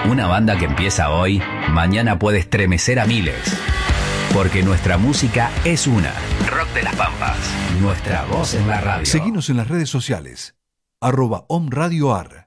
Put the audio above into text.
Una banda que empieza hoy, mañana puede estremecer a miles. Porque nuestra música es una. Rock de las Pampas. Nuestra voz en la radio. Seguinos en las redes sociales. @omradioar.